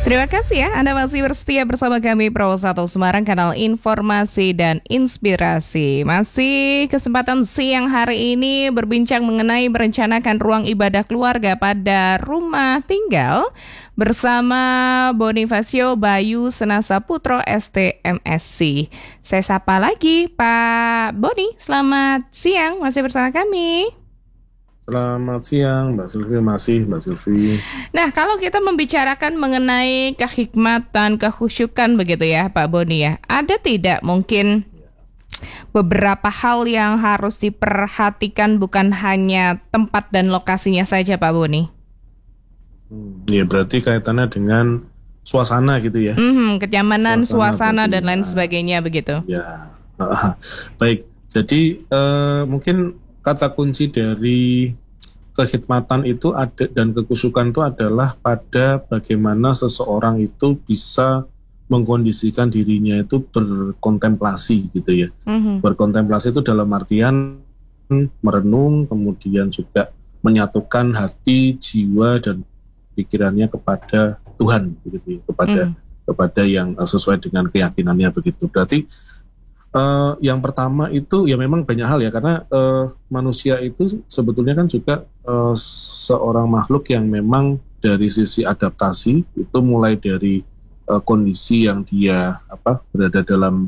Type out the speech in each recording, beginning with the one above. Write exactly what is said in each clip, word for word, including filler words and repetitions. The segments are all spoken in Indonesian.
Terima kasih ya, Anda masih bersetia bersama kami Pro satu Semarang, kanal informasi dan inspirasi. Masih kesempatan siang hari ini berbincang mengenai merencanakan ruang ibadah keluarga pada rumah tinggal bersama Bonifacio Bayu Senasa Putro S T M S C. Saya sapa lagi Pak Boni, selamat siang, masih bersama kami. Selamat siang, Mbak Sylvie, masih Mbak Sylvie. Nah, kalau kita membicarakan mengenai kehikmatan, kekhusyukan begitu ya Pak Boni ya, ada tidak mungkin beberapa hal yang harus diperhatikan bukan hanya tempat dan lokasinya saja Pak Boni? Hmm, ya berarti kaitannya dengan suasana gitu ya. Mm-hmm, kenyamanan, suasana, suasana dan lain ya. sebagainya begitu. Ya, baik. Jadi uh, mungkin kata kunci dari kekhidmatan itu ada dan kekusukan itu adalah pada bagaimana seseorang itu bisa mengkondisikan dirinya itu berkontemplasi gitu ya. Mm-hmm. Berkontemplasi itu dalam artian merenung, kemudian juga menyatukan hati, jiwa dan pikirannya kepada Tuhan begitu ya, kepada mm. kepada yang sesuai dengan keyakinannya begitu. Berarti Uh, yang pertama itu ya memang banyak hal ya, karena uh, manusia itu sebetulnya kan juga uh, seorang makhluk yang memang dari sisi adaptasi itu mulai dari uh, kondisi yang dia apa berada dalam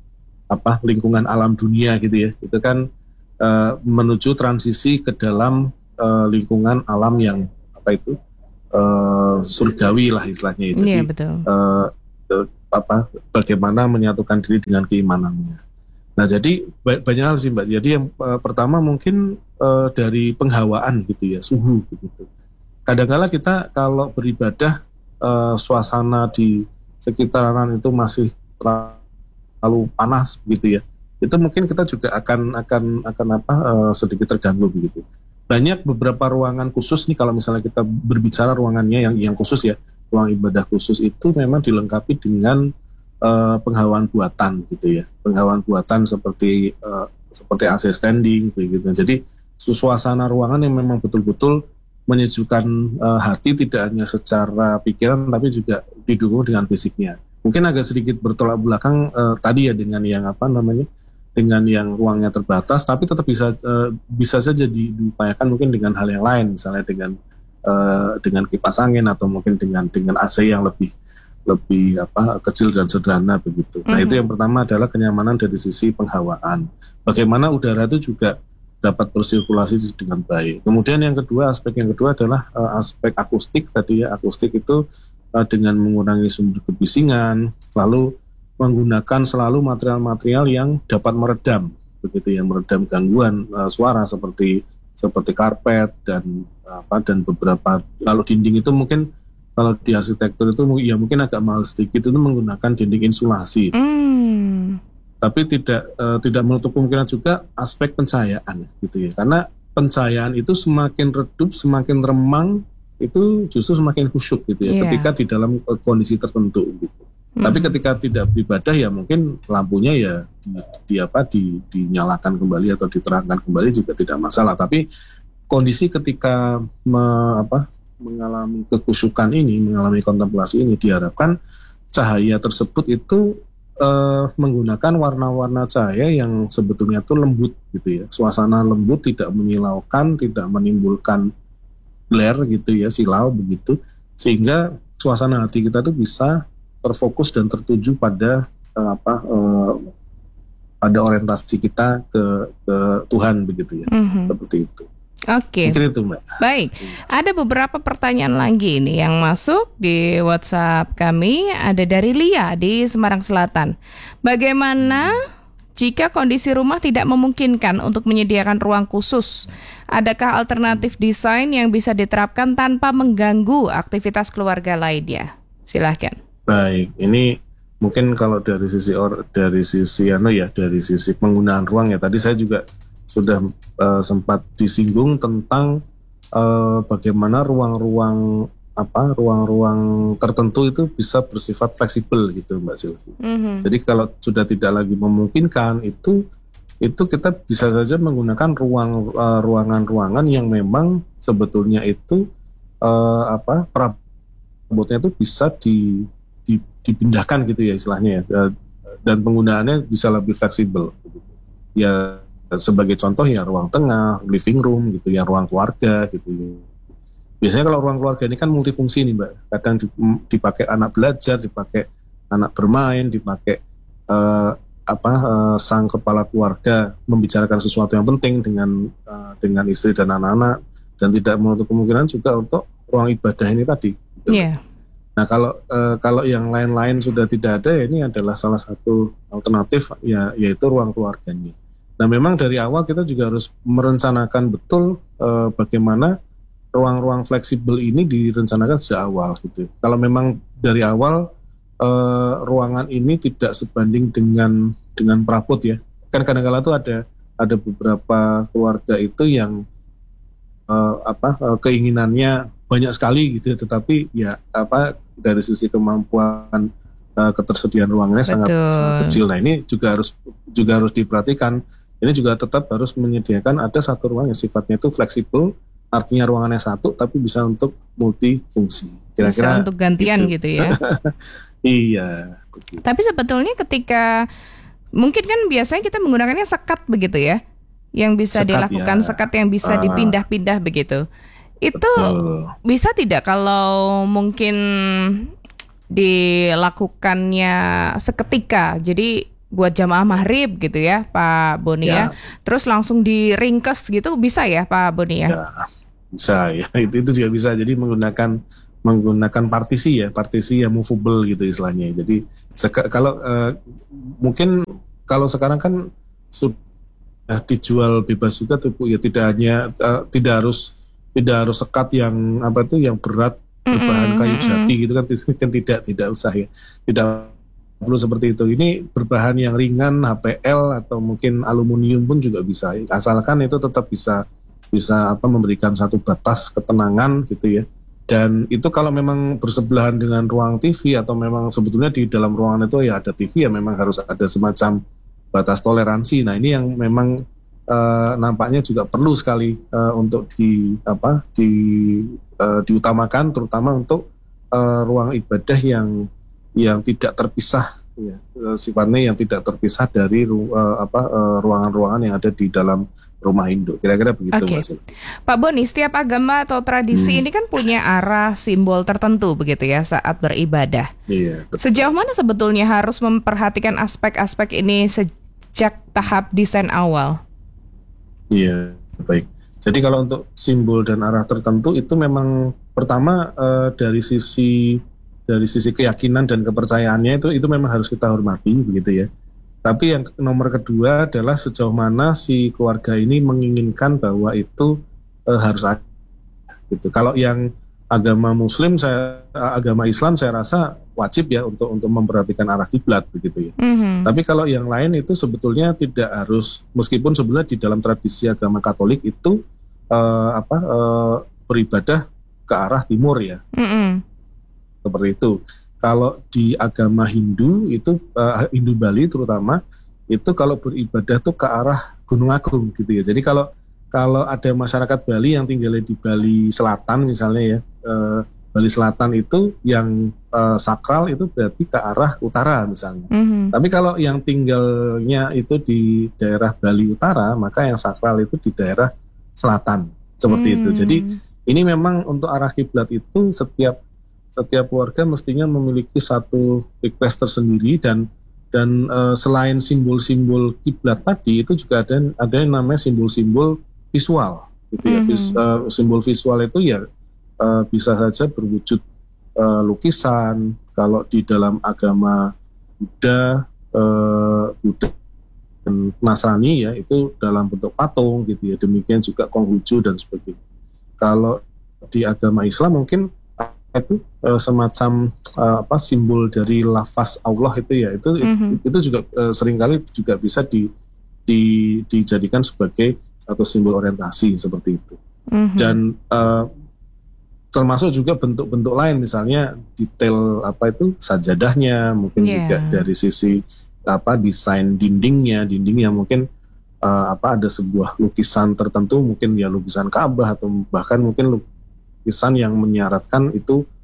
apa lingkungan alam dunia gitu ya, itu kan uh, menuju transisi ke dalam uh, lingkungan alam yang apa itu uh, surgawi lah istilahnya. Jadi yeah, betul. Uh, uh, apa bagaimana menyatukan diri dengan keimanannya. Nah, jadi banyak hal sih Mbak. Jadi yang uh, pertama mungkin uh, dari penghawaan gitu ya, suhu begitu. Kadang-kala kita kalau beribadah uh, suasana di sekitaran itu masih terlalu panas begitu ya. Itu mungkin kita juga akan akan akan apa uh, sedikit terganggu begitu. Banyak beberapa ruangan khusus nih, kalau misalnya kita berbicara ruangannya yang yang khusus ya, ruang ibadah khusus itu memang dilengkapi dengan uh, penghawaan buatan gitu ya, penghawaan buatan seperti uh, seperti A C standing begitu. Jadi suasana ruangan yang memang betul-betul menyejukkan uh, hati, tidak hanya secara pikiran tapi juga didukung dengan fisiknya. Mungkin agak sedikit bertolak belakang uh, tadi ya dengan yang apa namanya, dengan yang ruangnya terbatas, tapi tetap bisa uh, bisa saja diupayakan mungkin dengan hal yang lain, misalnya dengan Uh, dengan kipas angin atau mungkin dengan dengan A C yang lebih lebih apa kecil dan sederhana begitu. Mm-hmm. Nah, itu yang pertama adalah kenyamanan dari sisi penghawaan. Bagaimana udara itu juga dapat bersirkulasi dengan baik. Kemudian yang kedua, aspek yang kedua adalah uh, aspek akustik tadi ya. Akustik itu uh, dengan mengurangi sumber kebisingan, lalu menggunakan selalu material-material yang dapat meredam begitu ya, meredam gangguan uh, suara seperti seperti karpet dan apa dan beberapa, kalau dinding itu mungkin kalau di arsitektur itu ya mungkin agak mahal sedikit, itu menggunakan dinding insulasi. Mm. Tapi tidak uh, tidak menutup kemungkinan juga aspek pencahayaan gitu ya, karena pencahayaan itu semakin redup, semakin remang itu justru semakin khusyuk gitu ya, yeah. ketika di dalam uh, kondisi tertentu gitu. Hmm. Tapi ketika tidak beribadah ya mungkin lampunya ya di, di apa di, dinyalakan kembali atau diterangkan kembali juga tidak masalah. Tapi kondisi ketika me, apa, mengalami kekhusyukan ini, mengalami kontemplasi ini, diharapkan cahaya tersebut itu uh, menggunakan warna-warna cahaya yang sebetulnya itu lembut gitu ya. Suasana lembut, tidak menyilaukan, tidak menimbulkan glare gitu ya, silau begitu, sehingga suasana hati kita tuh bisa terfokus dan tertuju pada uh, apa uh, pada orientasi kita ke ke Tuhan begitu ya, mm-hmm. seperti itu. Oke. Mungkin itu Mbak. Baik, ada beberapa pertanyaan lagi nih yang masuk di WhatsApp kami. Ada dari Lia di Semarang Selatan. Bagaimana jika kondisi rumah tidak memungkinkan untuk menyediakan ruang khusus? Adakah alternatif desain yang bisa diterapkan tanpa mengganggu aktivitas keluarga lainnya? Silahkan. Baik, ini mungkin kalau dari sisi or, dari sisi ano ya, dari sisi penggunaan ruang ya, tadi saya juga sudah uh, sempat disinggung tentang uh, bagaimana ruang-ruang apa ruang-ruang tertentu itu bisa bersifat fleksibel gitu Mbak Sylvie. Mm-hmm. Jadi kalau sudah tidak lagi memungkinkan itu itu kita bisa saja menggunakan ruang uh, ruangan-ruangan yang memang sebetulnya itu uh, apa kabutnya itu bisa di, di, dipindahkan gitu ya istilahnya ya, dan penggunaannya bisa lebih fleksibel gitu. Ya sebagai contoh ya ruang tengah, living room gitu ya, ruang keluarga gitu ya. Biasanya kalau ruang keluarga ini kan multifungsi nih Mbak, kadang dipakai anak belajar, dipakai anak bermain, dipakai uh, apa uh, sang kepala keluarga membicarakan sesuatu yang penting dengan uh, dengan istri dan anak-anak, dan tidak menutup kemungkinan juga untuk ruang ibadah ini tadi. Gitu. Yeah. Nah kalau uh, kalau yang lain-lain sudah tidak ada, ini adalah salah satu alternatif ya, yaitu ruang keluarganya. Nah memang dari awal kita juga harus merencanakan betul uh, bagaimana ruang-ruang fleksibel ini direncanakan sejak awal gitu. Kalau memang dari awal Uh, ruangan ini tidak sebanding dengan dengan perabot ya. Kan kadang-kala tuh ada ada beberapa keluarga itu yang uh, apa uh, keinginannya banyak sekali gitu, tetapi ya apa dari sisi kemampuan uh, ketersediaan ruangnya sangat, sangat kecil. Nah ini juga harus juga harus diperhatikan. Ini juga tetap harus menyediakan ada satu ruang yang sifatnya itu fleksibel, artinya ruangannya satu tapi bisa untuk multifungsi. Kira-kira bisa untuk gantian gitu, gitu ya. Iya. Begitu. Tapi sebetulnya ketika mungkin kan biasanya kita menggunakannya sekat begitu ya, yang bisa sekat, dilakukan ya. Sekat yang bisa uh, dipindah-pindah begitu. Itu betul. Bisa tidak kalau mungkin dilakukannya seketika, jadi buat jamaah maghrib gitu ya Pak Boni ya, ya. Terus langsung diringkes gitu bisa ya Pak Boni ya? Ya bisa ya, itu itu juga bisa. Jadi menggunakan menggunakan partisi ya, partisi yang movable gitu istilahnya. Jadi seka, kalau uh, mungkin kalau sekarang kan sudah dijual bebas juga tuh ya, tidak hanya uh, tidak harus tidak harus sekat yang apa tuh yang berat berbahan kayu jati gitu kan, kan tidak tidak usah ya, tidak perlu seperti itu. Ini berbahan yang ringan, H P L atau mungkin aluminium pun juga bisa, asalkan itu tetap bisa bisa apa memberikan satu batas ketenangan gitu ya. Dan itu kalau memang bersebelahan dengan ruang T V atau memang sebetulnya di dalam ruangan itu ya ada T V, ya memang harus ada semacam batas toleransi. Nah ini yang memang uh, nampaknya juga perlu sekali uh, untuk di apa di uh, diutamakan, terutama untuk uh, ruang ibadah yang yang tidak terpisah ya, uh, sifatnya yang tidak terpisah dari uh, apa uh, ruangan-ruangan yang ada di dalam rumah induk. Kira-kira begitu. Okay. Mas. Pak Boni, setiap agama atau tradisi hmm. ini kan punya arah simbol tertentu begitu ya saat beribadah. Iya, betul. Sejauh mana sebetulnya harus memperhatikan aspek-aspek ini sejak tahap desain awal? Iya, baik. Jadi kalau untuk simbol dan arah tertentu itu memang pertama uh, dari sisi dari sisi keyakinan dan kepercayaannya itu itu memang harus kita hormati begitu ya. Tapi yang nomor kedua adalah sejauh mana si keluarga ini menginginkan bahwa itu e, harus ada. Gitu. Kalau yang agama Muslim, saya agama Islam, saya rasa wajib ya untuk untuk memperhatikan arah kiblat begitu ya. Mm-hmm. Tapi kalau yang lain itu sebetulnya tidak harus, meskipun sebenarnya di dalam tradisi agama Katolik itu e, apa e, beribadah ke arah timur ya, mm-hmm. seperti itu. Kalau di agama Hindu itu uh, Hindu Bali terutama itu kalau beribadah tuh ke arah Gunung Agung gitu ya. Jadi kalau kalau ada masyarakat Bali yang tinggal di Bali Selatan misalnya ya, uh, Bali Selatan itu yang uh, sakral itu berarti ke arah utara misalnya. Mm-hmm. Tapi kalau yang tinggalnya itu di daerah Bali Utara, maka yang sakral itu di daerah selatan seperti mm. itu. Jadi ini memang untuk arah kiblat itu setiap Setiap keluarga mestinya memiliki satu request tersendiri, dan dan uh, selain simbol-simbol kiblat tadi itu juga ada ada yang namanya simbol-simbol visual, gitu ya. Mm-hmm. Vis, uh, simbol visual itu ya uh, bisa saja berwujud uh, lukisan. Kalau di dalam agama Buddha, uh, Buddha dan Nasrani ya itu dalam bentuk patung, gitu ya. Demikian juga Konghucu dan sebagainya. Kalau di agama Islam mungkin itu uh, semacam uh, apa simbol dari lafaz Allah itu ya itu mm-hmm. itu juga uh, seringkali juga bisa di, di dijadikan sebagai satu simbol orientasi seperti itu. Mm-hmm. Dan uh, termasuk juga bentuk-bentuk lain, misalnya detail apa itu sajadahnya, mungkin yeah. juga dari sisi apa desain dindingnya dindingnya mungkin uh, apa ada sebuah lukisan tertentu, mungkin ya lukisan Ka'bah atau bahkan mungkin lukisan yang menyaratkan itu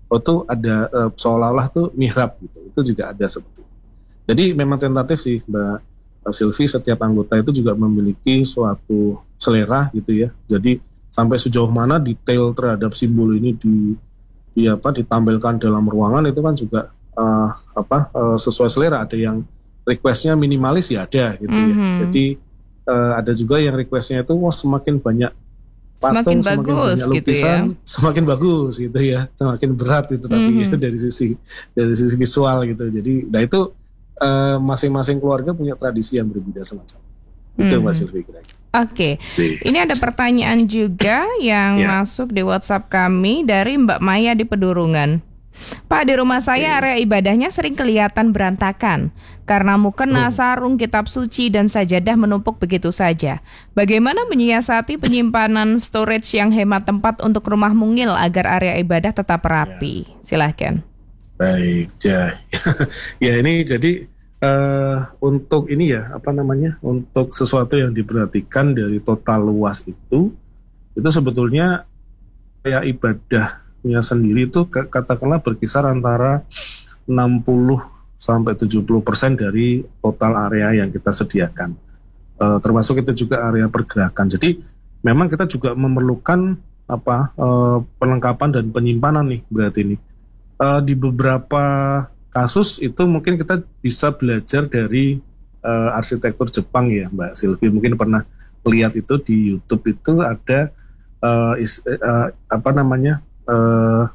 oh tuh ada uh, seolah-olah tuh mihrab gitu. Itu juga ada seperti itu. Jadi memang tentatif sih Mbak Sylvie, setiap anggota itu juga memiliki suatu selera gitu ya. Jadi sampai sejauh mana detail terhadap simbol ini di, di apa ditampilkan dalam ruangan itu kan juga uh, apa uh, sesuai selera. Ada yang requestnya minimalis ya ada gitu ya. Mm-hmm. Jadi uh, ada juga yang requestnya itu wah semakin banyak patung, semakin semakin bagus banyak lukisan, gitu ya. semakin bagus gitu ya, semakin berat itu tapi Mm-hmm. ya, dari sisi dari sisi visual gitu. Jadi, nah itu uh, masing-masing keluarga punya tradisi yang berbeda semacam itu, Mm-hmm. Mas Sylvie kira. Oke, ini ada pertanyaan juga yang Ya. masuk di WhatsApp kami dari Mbak Maya di Pedurungan. Pak, di rumah saya area ibadahnya sering kelihatan berantakan karena mukena, sarung, kitab suci, dan sajadah menumpuk begitu saja. Bagaimana menyiasati penyimpanan storage yang hemat tempat untuk rumah mungil agar area ibadah tetap rapi? Silahkan. Baik, ya, ya ini jadi uh, untuk ini ya apa namanya untuk sesuatu yang diperhatikan dari total luas itu, itu sebetulnya area ibadah sendiri itu katakanlah berkisar antara enam puluh sampai tujuh puluh persen dari total area yang kita sediakan. E, termasuk itu juga area pergerakan. Jadi memang kita juga memerlukan apa e, perlengkapan dan penyimpanan nih berarti ini. E, di beberapa kasus itu mungkin kita bisa belajar dari e, arsitektur Jepang ya Mbak Sylvie. Mungkin pernah lihat itu di YouTube itu ada e, is, e, apa namanya Uh,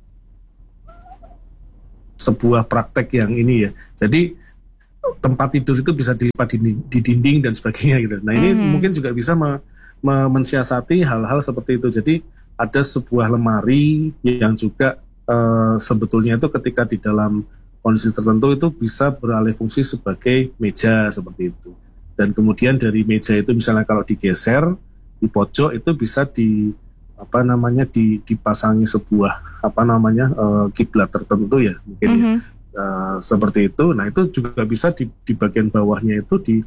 sebuah praktek yang ini ya. Jadi tempat tidur itu bisa dilipat di, di dinding dan sebagainya gitu. Nah ini mm-hmm. mungkin juga bisa me, me, mensiasati hal-hal seperti itu. Jadi ada sebuah lemari yang juga uh, sebetulnya itu ketika di dalam kondisi tertentu itu bisa beralih fungsi sebagai meja seperti itu. Dan kemudian dari meja itu misalnya kalau digeser di pojok itu bisa di apa namanya dipasangi sebuah apa namanya uh, kiblat tertentu ya mungkin mm-hmm. ya uh, seperti itu. Nah itu juga bisa di, di bagian bawahnya itu di,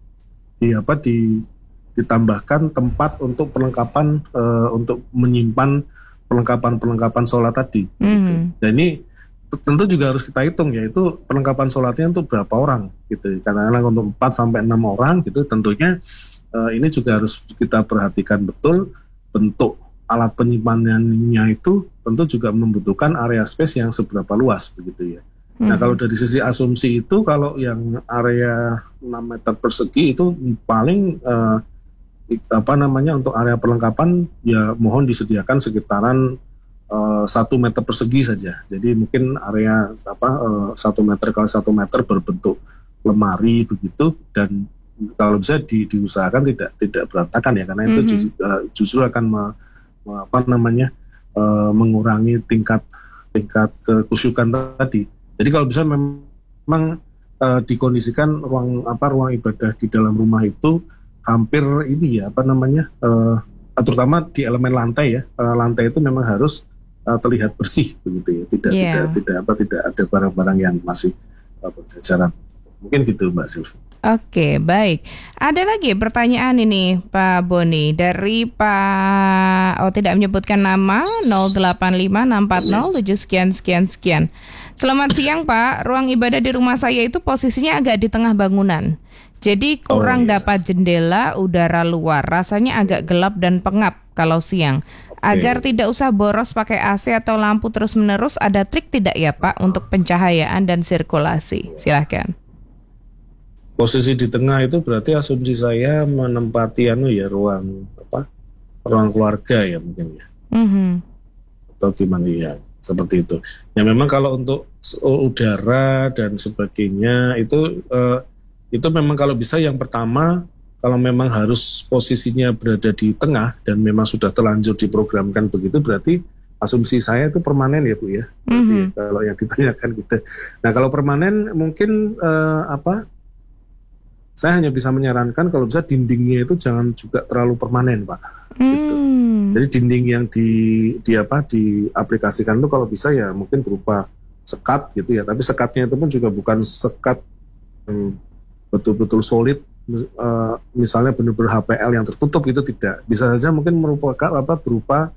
di apa di ditambahkan tempat untuk perlengkapan uh, untuk menyimpan perlengkapan-perlengkapan sholat tadi. Mm-hmm. Gitu. Dan ini tentu juga harus kita hitung ya itu perlengkapan sholatnya untuk berapa orang gitu. Karena untuk empat sampai enam orang gitu tentunya uh, ini juga harus kita perhatikan betul bentuk alat penyimpanannya itu tentu juga membutuhkan area space yang seberapa luas begitu ya. Mm-hmm. Nah kalau dari sisi asumsi itu kalau yang area enam meter persegi itu paling eh, apa namanya untuk area perlengkapan ya mohon disediakan sekitaran eh, satu meter persegi saja. Jadi mungkin area apa eh, satu meter kali satu meter berbentuk lemari begitu dan kalau bisa di, diusahakan tidak tidak berantakan ya karena mm-hmm. itu justru, uh, justru akan me, apa namanya uh, mengurangi tingkat tingkat kekusyukan tadi. Jadi kalau bisa memang uh, dikondisikan ruang apa ruang ibadah di dalam rumah itu hampir ini ya apa namanya uh, terutama di elemen lantai ya uh, lantai itu memang harus uh, terlihat bersih begitu ya tidak yeah. tidak tidak apa tidak ada barang-barang yang masih uh, berjajaran. Mungkin gitu Mbak Sylvie. Oke, baik. Ada lagi pertanyaan ini Pak Boni dari Pak oh tidak menyebutkan nama nol delapan lima enam empat nol tujuh sekian sekian sekian. Selamat siang Pak, ruang ibadah di rumah saya itu posisinya agak di tengah bangunan. Jadi kurang oh, iya. dapat jendela udara luar, rasanya agak gelap dan pengap kalau siang. Agar tidak usah boros pakai A C atau lampu terus-menerus, ada trik tidak ya Pak untuk pencahayaan dan sirkulasi? Silahkan. Posisi di tengah itu berarti asumsi saya menempati anu ya ruang apa ruang keluarga ya mungkin ya mm-hmm. atau gimana ya seperti itu ya memang kalau untuk udara dan sebagainya itu uh, itu memang kalau bisa yang pertama kalau memang harus posisinya berada di tengah dan memang sudah terlanjur diprogramkan begitu berarti asumsi saya itu permanen ya Bu ya mm-hmm. kalau yang ditanyakan gitu. Nah kalau permanen mungkin uh, apa saya hanya bisa menyarankan kalau bisa dindingnya itu jangan juga terlalu permanen Pak. Mm. Gitu. Jadi dinding yang di, di apa diaplikasikan itu kalau bisa ya mungkin berupa sekat gitu ya. Tapi sekatnya itu pun juga bukan sekat hmm, betul-betul solid. Uh, misalnya benar-benar H P L yang tertutup itu tidak. Bisa saja mungkin merupakan apa berupa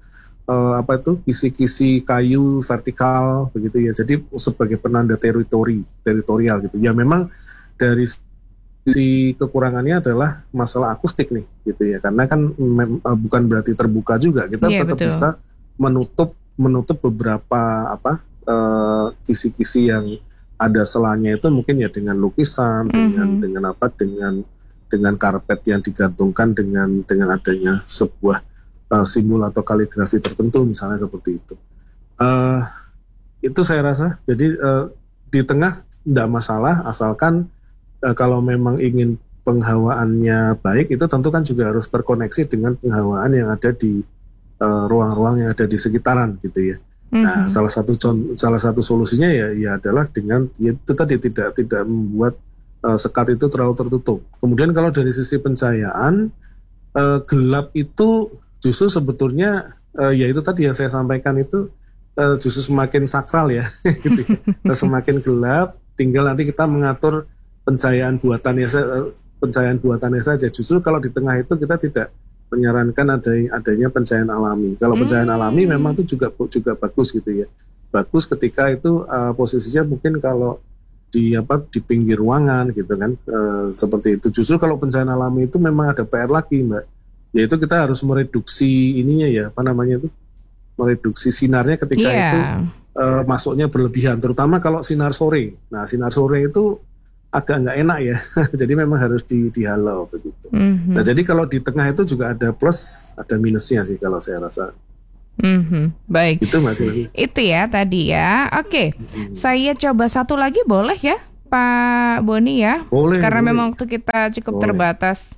uh, apa itu kisi-kisi kayu vertikal begitu ya. Jadi sebagai penanda teritori, teritorial gitu. Ya memang dari sisi kekurangannya adalah masalah akustik nih gitu ya. Karena kan mem, uh, bukan berarti terbuka juga. Kita yeah, tetap betul. bisa menutup menutup beberapa apa uh, kisi-kisi yang ada selanya itu mungkin ya dengan lukisan, mm-hmm. dengan dengan apa dengan dengan karpet yang digantungkan dengan dengan adanya sebuah uh, simbol atau kaligrafi tertentu misalnya seperti itu. Uh, itu saya rasa. Jadi uh, di tengah tidak masalah asalkan uh, kalau memang ingin penghawaannya baik itu tentu kan juga harus terkoneksi dengan penghawaan yang ada di uh, ruang-ruang yang ada di sekitaran gitu ya. Nah, mm-hmm. salah satu salah satu solusinya ya, ya adalah dengan ya, itu tadi tidak tidak membuat uh, sekat itu terlalu tertutup. Kemudian kalau dari sisi pencahayaan uh, gelap itu justru sebetulnya uh, ya itu tadi yang saya sampaikan itu uh, justru semakin sakral ya, gitu ya. Semakin gelap, tinggal nanti kita mengatur pencahayaan buatannya pencahayaan buatannya saja. Justru kalau di tengah itu kita tidak menyarankan adanya, adanya pencahayaan alami. Kalau pencahayaan hmm. alami memang itu juga juga bagus gitu ya. Bagus ketika itu uh, posisinya mungkin kalau di apa di pinggir ruangan gitu kan uh, seperti itu. Justru kalau pencahayaan alami itu memang ada P R lagi, Mbak. Yaitu kita harus mereduksi ininya ya, apa namanya itu? Mereduksi sinarnya ketika yeah. itu uh, masuknya berlebihan, terutama kalau sinar sore. Nah, sinar sore itu agak nggak enak ya, jadi memang harus di, dihalau begitu. Mm-hmm. Nah jadi kalau di tengah itu juga ada plus, ada minusnya sih kalau saya rasa. Mm-hmm. Baik. Itu masih. Itu ya tadi ya. Oke, mm-hmm. saya coba satu lagi boleh ya, Pak Boni ya? Boleh. Karena boleh. memang waktu kita cukup boleh. terbatas.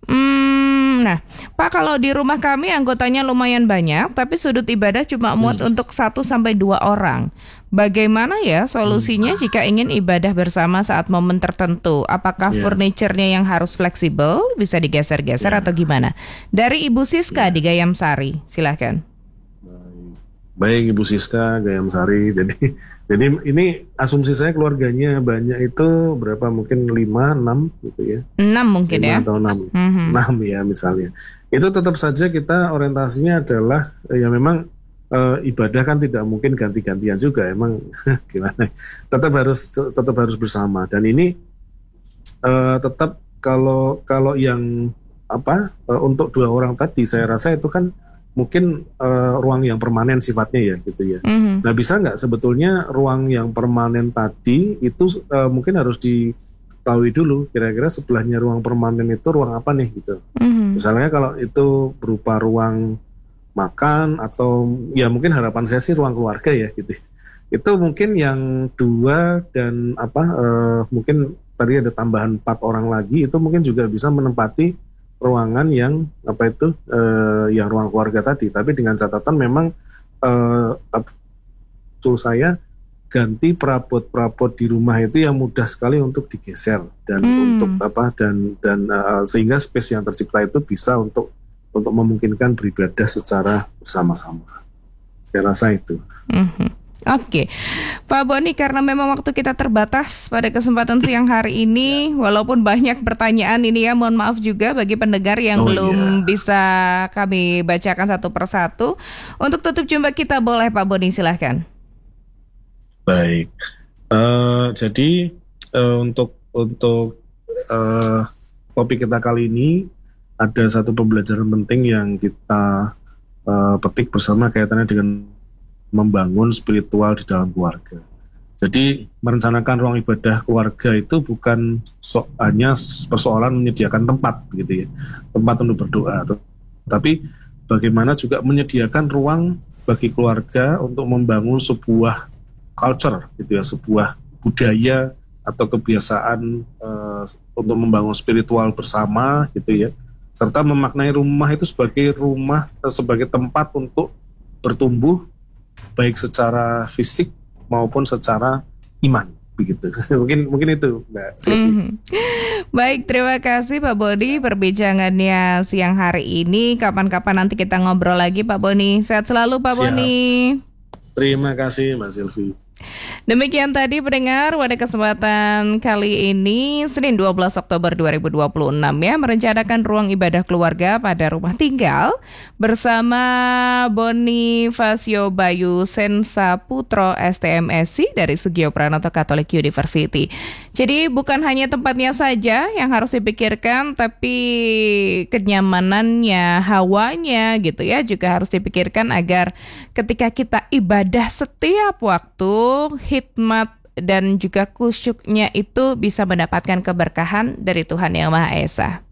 Hmm, nah, Pak, kalau di rumah kami anggotanya lumayan banyak, tapi sudut ibadah cuma muat hmm. untuk satu sampai dua orang. Bagaimana ya solusinya hmm. jika ingin ibadah bersama saat momen tertentu? Apakah yeah. furniturnya yang harus fleksibel, bisa digeser-geser yeah. atau gimana? Dari Ibu Siska yeah. di Gayam Sari, silahkan. Baik Ibu Siska, Gayam Sari. Jadi, jadi ini asumsi saya keluarganya banyak itu berapa? Mungkin lima, enam gitu ya. Enam mungkin lima ya. Atau enam, mm-hmm. enam ya misalnya. Itu tetap saja kita orientasinya adalah ya memang e, ibadah kan tidak mungkin ganti-gantian juga. Emang gimana? Tetap harus tetap harus bersama. Dan ini e, tetap kalau kalau yang apa e, untuk dua orang tadi saya rasa itu kan mungkin uh, ruang yang permanen sifatnya ya gitu ya. Mm-hmm. Nah bisa nggak sebetulnya ruang yang permanen tadi itu uh, mungkin harus diketahui dulu kira-kira sebelahnya ruang permanen itu ruang apa nih gitu. Mm-hmm. Misalnya kalau itu berupa ruang makan atau ya mungkin harapan saya sih ruang keluarga ya gitu. Itu mungkin yang dua dan apa uh, mungkin tadi ada tambahan empat orang lagi itu mungkin juga bisa menempati ruangan yang apa itu uh, yang ruang keluarga tadi, tapi dengan catatan memang uh, usul saya ganti perabot-perabot di rumah itu yang mudah sekali untuk digeser dan hmm. untuk apa dan dan uh, sehingga space yang tercipta itu bisa untuk untuk memungkinkan beribadah secara bersama-sama. Saya rasa itu. Mm-hmm. Oke, Pak Boni, karena memang waktu kita terbatas pada kesempatan siang hari ini, walaupun banyak pertanyaan ini ya, mohon maaf juga bagi pendengar yang oh, belum yeah. bisa kami bacakan satu persatu. Untuk tutup jumpa kita boleh Pak Boni, silahkan. Baik, uh, jadi uh, untuk untuk uh, topik kita kali ini ada satu pembelajaran penting yang kita uh, petik bersama kaitannya dengan membangun spiritual di dalam keluarga. Jadi merencanakan ruang ibadah keluarga itu bukan so, hanya persoalan menyediakan tempat gitu ya, tempat untuk berdoa, tapi bagaimana juga menyediakan ruang bagi keluarga untuk membangun sebuah culture gitu ya, sebuah budaya atau kebiasaan uh, untuk membangun spiritual bersama gitu ya, serta memaknai rumah itu sebagai rumah, sebagai tempat untuk bertumbuh baik secara fisik maupun secara iman begitu. mungkin mungkin itu Mbak Silvi. Mm-hmm. Baik, terima kasih Pak Boni perbincangannya siang hari ini. Kapan-kapan nanti kita ngobrol lagi Pak Boni. Sehat selalu Pak Siap. Boni. Terima kasih Mbak Silvi. Demikian tadi pendengar, pada kesempatan kali ini Senin dua belas Oktober dua ribu dua puluh enam ya, merencanakan ruang ibadah keluarga pada rumah tinggal bersama Bonifacio Bayu Sensa Putro S T M S I dari Sugio Pranoto Catholic University. Jadi bukan hanya tempatnya saja yang harus dipikirkan, tapi kenyamanannya, hawanya gitu ya juga harus dipikirkan agar ketika kita ibadah setiap waktu, hikmat dan juga kusyuknya itu bisa mendapatkan keberkahan dari Tuhan Yang Maha Esa.